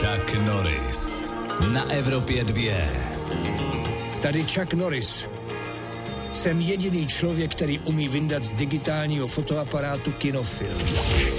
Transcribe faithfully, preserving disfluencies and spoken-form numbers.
Chuck Norris na Evropě dvě. Tady Chuck Norris. Jsem jediný člověk, který umí vyndat z digitálního fotoaparátu kinofilm.